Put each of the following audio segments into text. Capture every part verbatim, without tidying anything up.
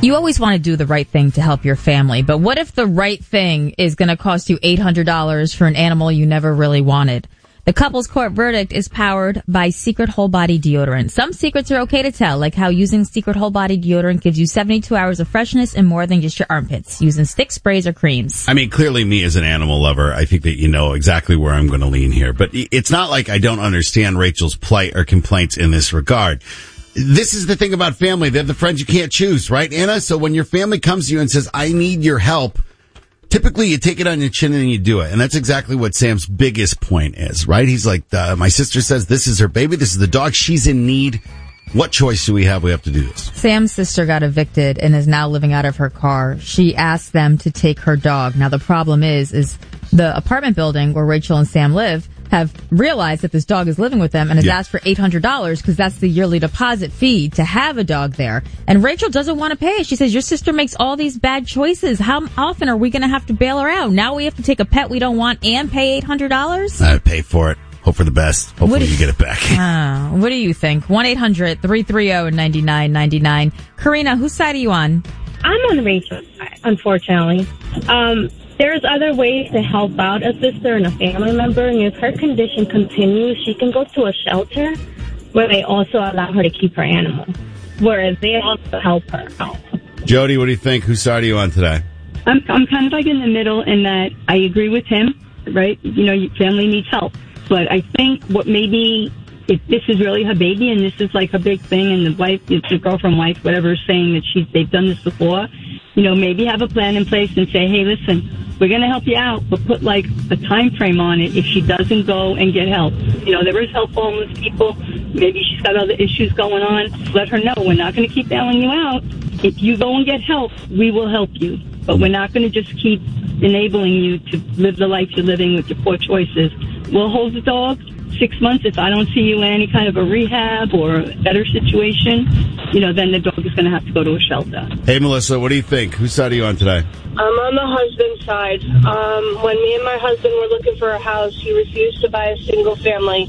You always want to do the right thing to help your family, but what if the right thing is going to cost you eight hundred dollars for an animal you never really wanted? The couple's court verdict is powered by Secret Whole Body Deodorant. Some secrets are okay to tell, like how using Secret Whole Body Deodorant gives you seventy-two hours of freshness and more than just your armpits, using stick sprays or creams. I mean, clearly me as an animal lover, I think that you know exactly where I'm going to lean here. But it's not like I don't understand Rachel's plight or complaints in this regard. This is the thing about family. They're the friends you can't choose, right, Anna? So when your family comes to you and says, I need your help, typically you take it on your chin and you do it. And that's exactly what Sam's biggest point is, right? He's like, uh, my sister says this is her baby. This is the dog. She's in need. What choice do we have? We have to do this. Sam's sister got evicted and is now living out of her car. She asked them to take her dog. Now the problem is, is the apartment building where Rachel and Sam live have realized that this dog is living with them and has yeah. asked for eight hundred dollars because that's the yearly deposit fee to have a dog there. And Rachel doesn't want to pay. She says, your sister makes all these bad choices. How often are we going to have to bail her out? Now we have to take a pet we don't want and pay eight hundred dollars? I pay for it. Hope for the best. Hopefully you, you get it back. Uh, what do you think? one eight hundred three three zero nine nine nine nine. Karina, whose side are you on? I'm on Rachel's side, unfortunately. Um, There's other ways to help out a sister and a family member, and if her condition continues, she can go to a shelter where they also allow her to keep her animal, whereas they also help her out. Jody, what do you think? Whose side are you on today? I'm I'm kind of like in the middle in that I agree with him, right? You know, your family needs help. But I think what maybe, if this is really her baby and this is like a big thing and the wife, the girlfriend wife, whatever, is saying that she's, they've done this before, you know, maybe have a plan in place and say, hey, listen, we're going to help you out, but put like a time frame on it if she doesn't go and get help. You know, there is help for homeless people. Maybe she's got other issues going on. Let her know. We're not going to keep bailing you out. If you go and get help, we will help you. But we're not going to just keep enabling you to live the life you're living with your poor choices. We'll hold the dog six months. If I don't see you in any kind of a rehab or a better situation, you know, then the dog is going to have to go to a shelter. Hey, Melissa, what do you think? Whose side are you on today? I'm on the husband's side. Um, when me and my husband were looking for a house, he refused to buy a single family.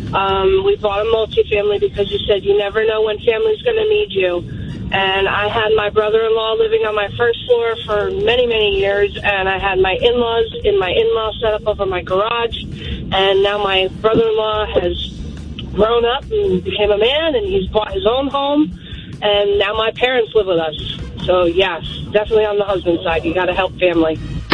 Um, we bought a multifamily because he said you never know when family's going to need you. And I had my brother-in-law living on my first floor for many, many years, and I had my in-laws in my in-law setup over my garage. And now my brother-in-law has grown up and became a man, and he's bought his own home. And now my parents live with us. So, yes, definitely on the husband's side. You got to help family.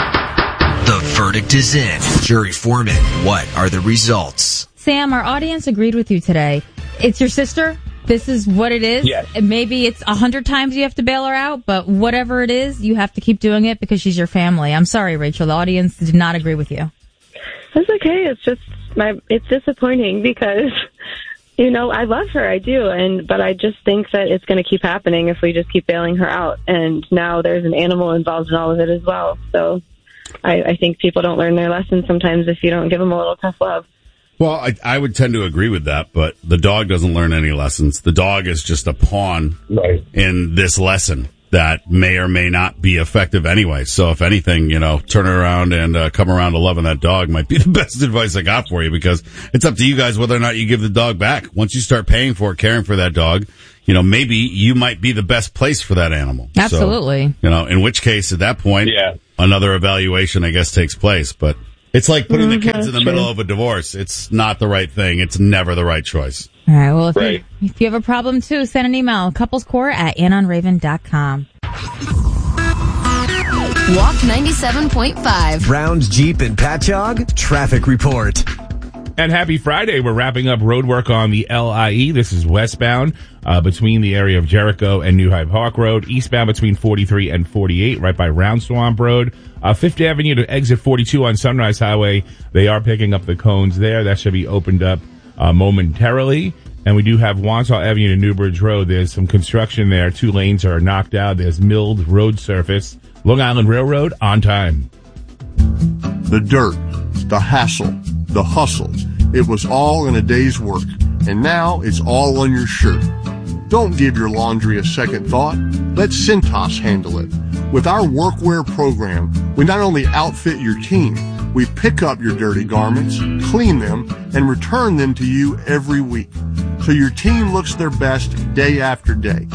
The verdict is in. Jury foreman, what are the results? Sam, our audience agreed with you today. It's your sister. This is what it is. Yes. Maybe it's a hundred times you have to bail her out, but whatever it is, you have to keep doing it because she's your family. I'm sorry, Rachel. The audience did not agree with you. That's okay. It's just my. It's disappointing because, you know, I love her. I do. And, but I just think that it's going to keep happening if we just keep bailing her out. And now there's an animal involved in all of it as well. So I, I think people don't learn their lessons sometimes if you don't give them a little tough love. Well, I, I would tend to agree with that, but the dog doesn't learn any lessons. The dog is just a pawn right. in this lesson that may or may not be effective anyway. So if anything, you know, turn around and uh, come around to loving that dog might be the best advice I got for you, because it's up to you guys whether or not you give the dog back. Once you start paying for it, caring for that dog, you know, maybe you might be the best place for that animal. Absolutely. So, you know, in which case at that point, yeah. another evaluation, I guess, takes place. But it's like putting Mm-hmm. the kids in the middle of a divorce. It's not the right thing. It's never the right choice. All right. Well, if, Right. you, if you have a problem, too, send an email, couplescore at ann raven dot com. Walk ninety-seven point five. Browns, Jeep, and Patchogue traffic report. And happy Friday. We're wrapping up road work on the L I E. This is westbound uh, between the area of Jericho and New Hyde Park Road. Eastbound between forty-three and forty-eight, right by Round Swamp Road. Uh, Fifth Avenue to exit forty-two on Sunrise Highway. They are picking up the cones there. That should be opened up uh, momentarily. And we do have Wanshaw Avenue to Newbridge Road. There's some construction there. Two lanes are knocked out. There's milled road surface. Long Island Railroad on time. The dirt, the hassle, the hustle. It was all in a day's work, and now it's all on your shirt. Don't give your laundry a second thought. Let Cintas handle it. With our workwear program, we not only outfit your team, we pick up your dirty garments, clean them, and return them to you every week, so your team looks their best day after day.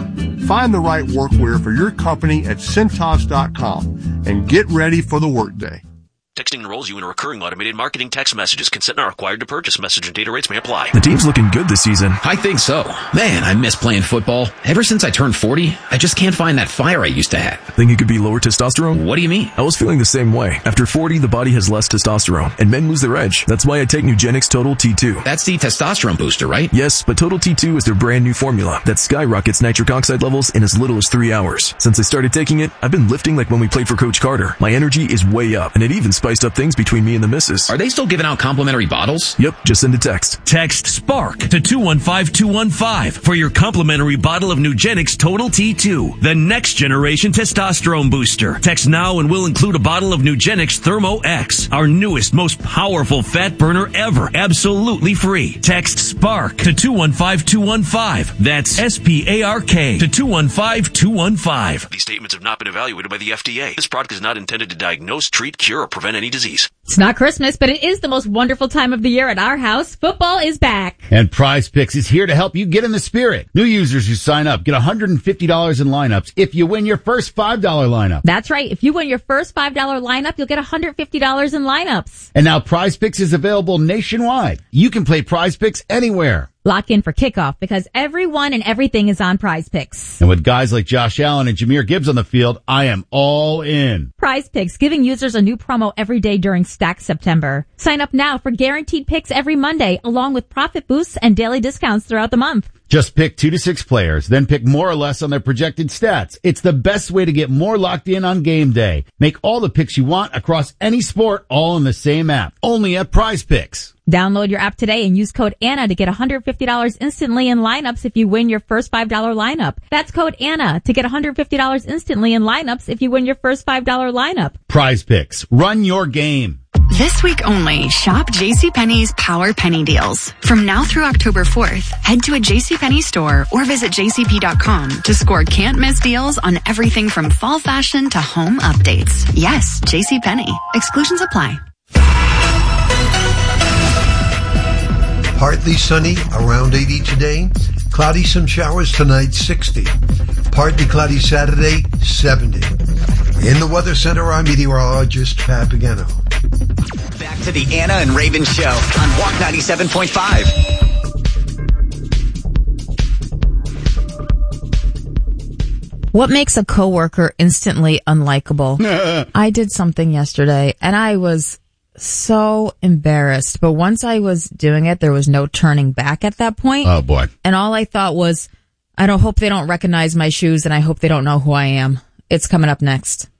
Find the right workwear for your company at Cintas dot com and get ready for the workday. Texting enrolls you in a recurring automated marketing text messages. Consent not required to purchase. Message and data rates may apply. The team's looking good this season. I think so. Man, I miss playing football. Ever since I turned forty, I just can't find that fire I used to have. Think it could be lower testosterone? What do you mean? I was feeling the same way. After forty, the body has less testosterone, and men lose their edge. That's why I take Nugenix Total T two. That's the testosterone booster, right? Yes, but Total T two is their brand new formula that skyrockets nitric oxide levels in as little as three hours. Since I started taking it, I've been lifting like when we played for Coach Carter. My energy is way up, and it even spiced up things between me and the missus. Are they still giving out complimentary bottles? Yep, just send a text. Text SPARK to two one five two one five for your complimentary bottle of Nugenix Total T two, the next generation testosterone booster. Text now and we'll include a bottle of Nugenix Thermo X, our newest, most powerful fat burner ever, absolutely free. Text SPARK to two one five two one five. That's S P A R K to two one five two one five. These statements have not been evaluated by the F D A. This product is not intended to diagnose, treat, cure, or prevent any disease. It's not Christmas, but it is the most wonderful time of the year at our house. Football is back. And Prize Picks is here to help you get in the spirit. New users who sign up get one hundred fifty dollars in lineups if you win your first five dollar lineup. That's right. If you win your first five dollar lineup, you'll get one hundred fifty dollars in lineups. And now Prize Picks is available nationwide. You can play Prize Picks anywhere. Lock in for kickoff because everyone and everything is on Prize Picks. And with guys like Josh Allen and Jahmyr Gibbs on the field, I am all in. Prize Picks, giving users a new promo every day during Stack September. Sign up now for guaranteed picks every Monday, along with profit boosts and daily discounts throughout the month. Just pick two to six players, then pick more or less on their projected stats. It's the best way to get more locked in on game day. Make all the picks you want across any sport, all in the same app. Only at Prize Picks. Download your app today and use code Anna to get one hundred fifty dollars instantly in lineups if you win your first five dollar lineup. That's code Anna to get one hundred fifty dollars instantly in lineups if you win your first five dollar lineup. Prize Picks. Run your game. This week only, shop JCPenney's Power Penny Deals. From now through October fourth, head to a JCPenney store or visit J C P dot com to score can't-miss deals on everything from fall fashion to home updates. Yes, JCPenney. Exclusions apply. Partly sunny, around eighty today. Cloudy, some showers tonight, sixty. Partly cloudy Saturday, seventy. In the Weather Center, our meteorologist, Pat Pagano. Back to the Anna and Raven Show on Walk ninety-seven point five. What makes a coworker instantly unlikable? I did something yesterday, and I was so embarrassed. But once I was doing it, there was no turning back at that point. Oh, boy. And all I thought was, I don't hope they don't recognize my shoes, and I hope they don't know who I am. It's coming up next.